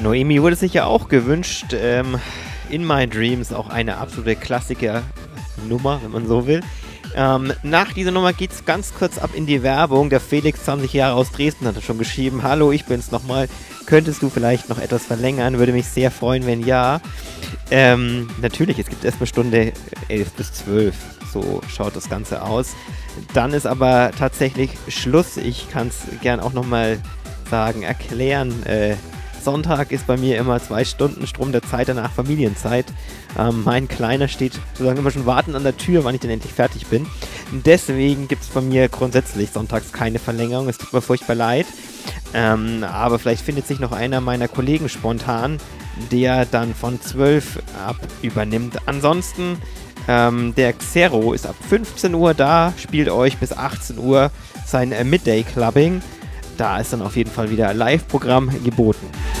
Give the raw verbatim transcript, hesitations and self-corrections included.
Noemi wurde sich ja auch gewünscht, ähm, In My Dreams, auch eine absolute Klassiker-Nummer, wenn man so will. Ähm, nach dieser Nummer geht es ganz kurz ab in die Werbung. Der Felix, zwanzig Jahre aus Dresden, hat schon geschrieben: Hallo, ich bin's nochmal. Könntest du vielleicht noch etwas verlängern? Würde mich sehr freuen, wenn ja. Ähm, natürlich, es gibt erstmal Stunde elf bis zwölf. So schaut das Ganze aus. Dann ist aber tatsächlich Schluss. Ich kann es gern auch nochmal sagen, erklären. Äh, Sonntag ist bei mir immer zwei Stunden Strom der Zeit, danach Familienzeit. Ähm, mein Kleiner steht sozusagen immer schon warten an der Tür, wann ich denn endlich fertig bin. Deswegen gibt es bei mir grundsätzlich sonntags keine Verlängerung. Es tut mir furchtbar leid. Ähm, aber vielleicht findet sich noch einer meiner Kollegen spontan, der dann von zwölf ab übernimmt. Ansonsten, ähm, der Xero ist ab fünfzehn Uhr da, spielt euch bis achtzehn Uhr sein äh, Midday Clubbing. Da ist dann auf jeden Fall wieder Live-Programm geboten.